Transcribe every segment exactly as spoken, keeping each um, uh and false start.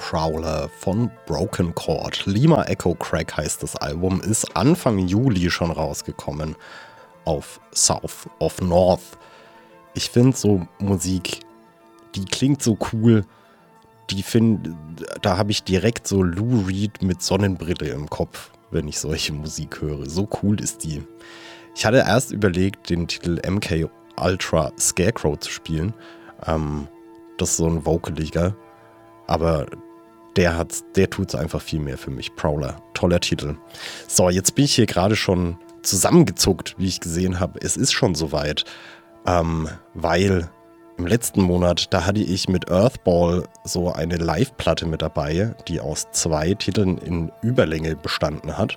Prowler von Broken Chord. Lima Echo Crack heißt das Album, ist Anfang Juli schon rausgekommen auf South of North. Ich finde so Musik, die klingt so cool, die find, da habe ich direkt so Lou Reed mit Sonnenbrille im Kopf, wenn ich solche Musik höre. So cool ist die. Ich hatte erst überlegt, den Titel M K Ultra Scarecrow zu spielen. Ähm, das ist so ein Vocaliger. Aber der, hat's, der tut es einfach viel mehr für mich. Prowler, toller Titel. So, jetzt bin ich hier gerade schon zusammengezuckt, wie ich gesehen habe. Es ist schon soweit, ähm, weil im letzten Monat, da hatte ich mit Earthball so eine Live-Platte mit dabei, die aus zwei Titeln in Überlänge bestanden hat.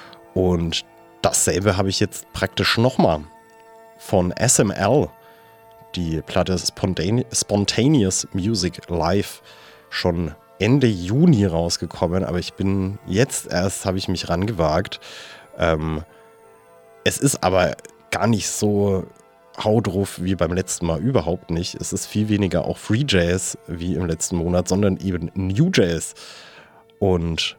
Und dasselbe habe ich jetzt praktisch nochmal von S M L. Die Platte Spontane- Spontaneous Music Live, schon Ende Juni rausgekommen, aber ich bin jetzt erst, habe ich mich rangewagt. Ähm, es ist aber gar nicht so hautdruff wie beim letzten Mal, überhaupt nicht. Es ist viel weniger auch Free Jazz wie im letzten Monat, sondern eben New Jazz. Und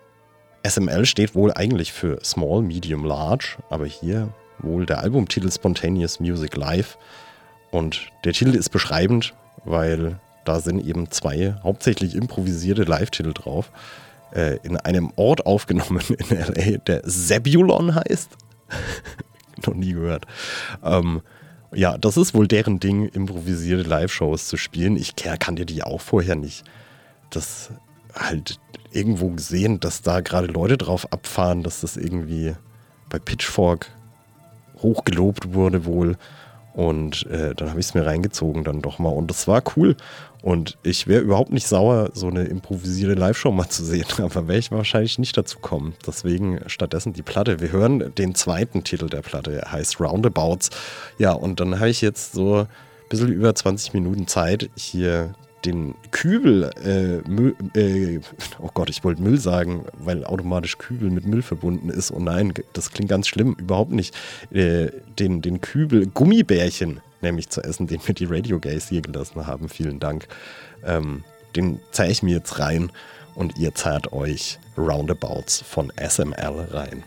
S M L steht wohl eigentlich für Small, Medium, Large, aber hier wohl der Albumtitel Spontaneous Music Live. Und der Titel ist beschreibend, weil da sind eben zwei hauptsächlich improvisierte Live-Titel drauf. Äh, in einem Ort aufgenommen in L A, der Zebulon heißt. Noch nie gehört. Ähm, ja, das ist wohl deren Ding, improvisierte Live-Shows zu spielen. Ich kannte die auch vorher nicht. Das halt irgendwo gesehen, dass da gerade Leute drauf abfahren, dass das irgendwie bei Pitchfork hochgelobt wurde wohl. Und äh, dann habe ich es mir reingezogen dann doch mal. Und das war cool. Und ich wäre überhaupt nicht sauer, so eine improvisierte Live-Show mal zu sehen. Aber wäre ich wahrscheinlich nicht dazu kommen. Deswegen stattdessen die Platte. Wir hören den zweiten Titel der Platte. Er heißt Roundabouts. Ja, und dann habe ich jetzt so ein bisschen über zwanzig Minuten Zeit, hier den Kübel, äh, Müll, äh, oh Gott, ich wollte Müll sagen, weil automatisch Kübel mit Müll verbunden ist. Oh nein, das klingt ganz schlimm, überhaupt nicht. Äh, den, den Kübel Gummibärchen nämlich zu essen, den mir die Radio Gays hier gelassen haben. Vielen Dank. Ähm, den zeige ich mir jetzt rein und ihr zahlt euch Roundabouts von S M L rein.